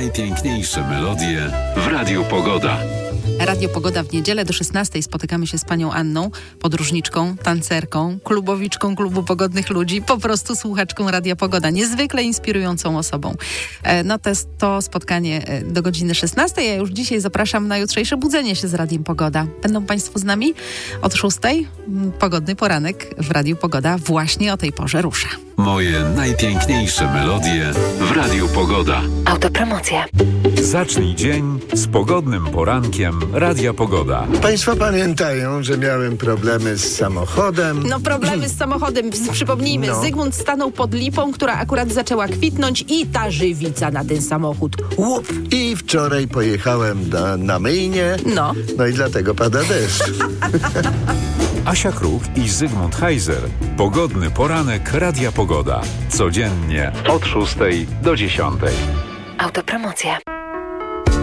najpiękniejsze melodie w Radiu Pogoda. Radio Pogoda w niedzielę do 16 spotykamy się z panią Anną, podróżniczką, tancerką, klubowiczką Klubu Pogodnych Ludzi, po prostu słuchaczką Radia Pogoda, niezwykle inspirującą osobą. To spotkanie do godziny 16. Ja już dzisiaj zapraszam na jutrzejsze budzenie się z Radiem Pogoda. Będą państwo z nami od 6. Pogodny poranek w Radiu Pogoda właśnie o tej porze rusza. Moje najpiękniejsze melodie w Radiu Pogoda. Autopromocja. Zacznij dzień z pogodnym porankiem Radia Pogoda. Państwo pamiętają, że miałem problemy z samochodem. No problemy z samochodem, przypomnijmy, Zygmunt stanął pod lipą, która akurat zaczęła kwitnąć i ta żywica na ten samochód. Łup! I wczoraj pojechałem na myjnię. No i dlatego pada deszcz. Asia Kruk i Zygmunt Heiser. Pogodny poranek Radia Pogoda. Codziennie od 6 do 10. Autopromocja.